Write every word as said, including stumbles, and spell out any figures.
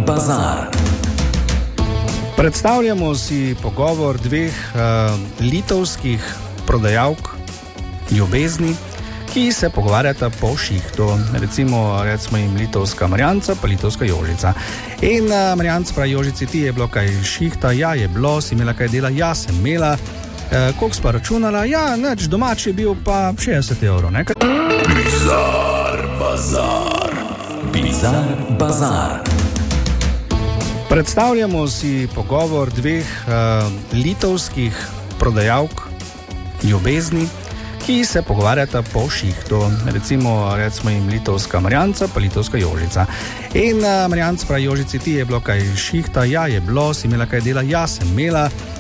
Bazar. Predstavljamo si pogovor dveh uh, litovskih prodajalk ljubezni, ki se pogovarjata po šihtu. Recimo, recimo jim litovska Marjanca pa litovska Jožica. In uh, Marjanca pravi Jožici, ti je bilo kaj šihta? Ja, je bilo. Si imela kaj dela? Ja, sem imela. Uh, koliko si pa računala? Ja, nič, domač je bil pa šestdeset evrov. Ne? Bizar Bazar. Bizar Bazar. Predstavljamo si pogovor dveh uh, litovskih prodajalk ljubezni, ki se pogovarjata po šihtu. Recimo, recimo jim litovska Marjanca pa litovska Jožica. In uh, Marjanca pravi Jožici, ti je bilo kaj šihta? Ja, je bilo. Si imela kaj dela? Ja, sem imela.